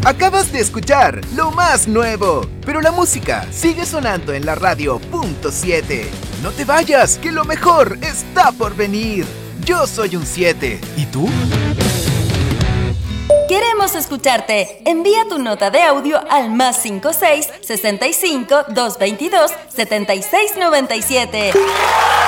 Acabas de escuchar lo más nuevo, pero la música sigue sonando en la radio .7. No te vayas, que lo mejor está por venir. Yo soy un 7. ¿Y tú? Queremos escucharte. Envía tu nota de audio al +56 65 222 7697.